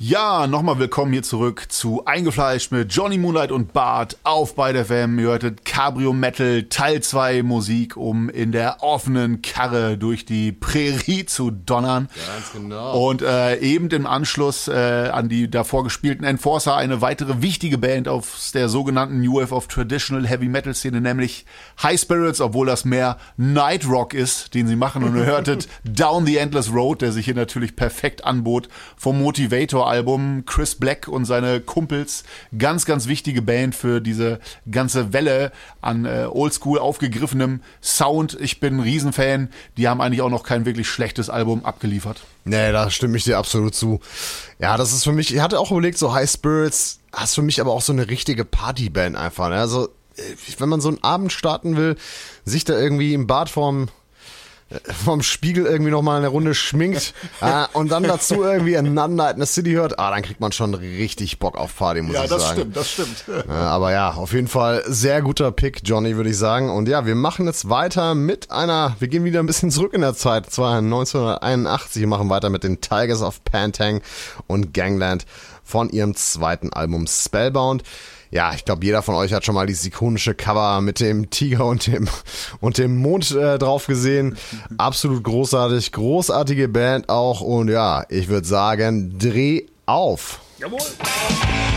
Ja, nochmal willkommen hier zurück zu Eingefleischt mit Johnny Moonlight und Bart auf Byte FM. Ihr hörtet Cabrio Metal Teil 2 Musik, um in der offenen Karre durch die Prärie zu donnern. Ganz genau. Und eben im Anschluss an die davor gespielten Enforcer eine weitere wichtige Band aus der sogenannten New Wave of Traditional Heavy Metal Szene, nämlich High Spirits, obwohl das mehr Night Rock ist, den sie machen. Und ihr hörtet Down the Endless Road, der sich hier natürlich perfekt anbot, vom Motivator-Album. Chris Black und seine Kumpels, ganz, ganz wichtige Band für diese ganze Welle an oldschool aufgegriffenem Sound. Ich bin ein Riesenfan. Die haben eigentlich auch noch kein wirklich schlechtes Album abgeliefert. Nee, da stimme ich dir absolut zu. Ja, das ist für mich, ich hatte auch überlegt, so High Spirits, das ist für mich aber auch so eine richtige Partyband einfach. Ne? Also, wenn man so einen Abend starten will, sich da irgendwie im Bad vom Spiegel irgendwie nochmal eine Runde schminkt und dann dazu irgendwie Another Night in the City hört, dann kriegt man schon richtig Bock auf Party, muss ich sagen. Ja, das stimmt. Aber ja, auf jeden Fall sehr guter Pick, Johnny, würde ich sagen. Und ja, wir machen jetzt weiter mit wir gehen wieder ein bisschen zurück in der Zeit, zwar 1981, wir machen weiter mit den Tigers of Pantang und Gangland von ihrem zweiten Album Spellbound. Ja, ich glaube, jeder von euch hat schon mal dieses ikonische Cover mit dem Tiger und dem Mond drauf gesehen. Absolut großartig, großartige Band auch. Und ja, ich würde sagen, dreh auf. Jawohl.